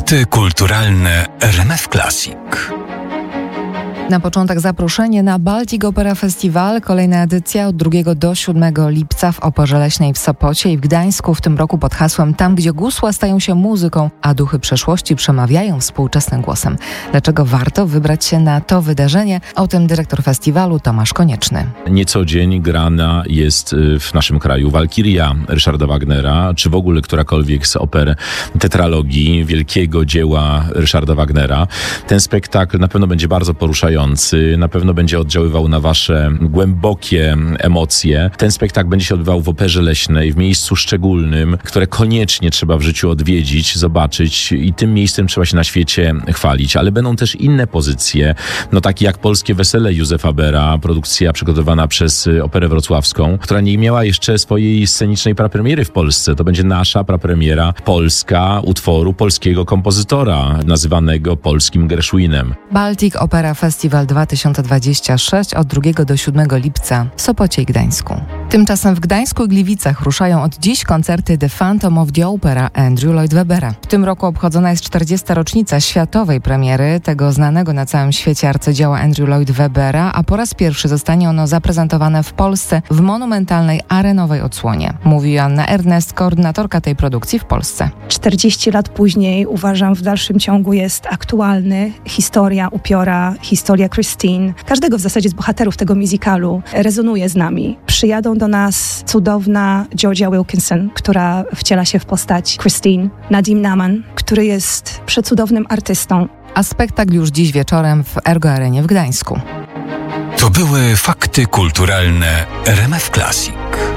Fakty kulturalne RMF Classic. Na początek zaproszenie na Baltic Opera Festival. Kolejna edycja od 2 do 7 lipca w Operze Leśnej w Sopocie i w Gdańsku, w tym roku pod hasłem Tam, gdzie gusła stają się muzyką, a duchy przeszłości przemawiają współczesnym głosem. Dlaczego warto wybrać się na to wydarzenie? O tym dyrektor festiwalu Tomasz Konieczny. Nie co dzień grana jest w naszym kraju Walkiria Ryszarda Wagnera, czy w ogóle którakolwiek z oper tetralogii wielkiego dzieła Ryszarda Wagnera. Ten spektakl na pewno będzie bardzo poruszający, na pewno będzie oddziaływał na wasze głębokie emocje. Ten spektakl będzie się odbywał w Operze Leśnej, w miejscu szczególnym, które koniecznie trzeba w życiu odwiedzić, zobaczyć i tym miejscem trzeba się na świecie chwalić. Ale będą też inne pozycje, takie jak Polskie Wesele Józefa Bera, produkcja przygotowana przez Operę Wrocławską, która nie miała jeszcze swojej scenicznej prapremiery w Polsce. To będzie nasza prapremiera polska utworu polskiego kompozytora, nazywanego polskim Gershwinem. Baltic Opera Festival 2026 od 2 do 7 lipca w Sopocie i Gdańsku. Tymczasem w Gdańsku i Gliwicach ruszają od dziś koncerty The Phantom of the Opera Andrew Lloyd Webbera. W tym roku obchodzona jest 40. rocznica światowej premiery tego znanego na całym świecie arcydzieła Andrew Lloyd Webbera, a po raz pierwszy zostanie ono zaprezentowane w Polsce w monumentalnej arenowej odsłonie. Mówi Joanna Ernest, koordynatorka tej produkcji w Polsce. 40 lat później uważam w dalszym ciągu jest aktualny. Historia upiora, historia Christine, każdego w zasadzie z bohaterów tego musicalu rezonuje z nami. Przyjadą do nas cudowna Georgia Wilkinson, która wciela się w postać Christine, Nadim Naman, który jest przecudownym artystą. A spektakl już dziś wieczorem w Ergo Arenie w Gdańsku. To były fakty kulturalne RMF Classic.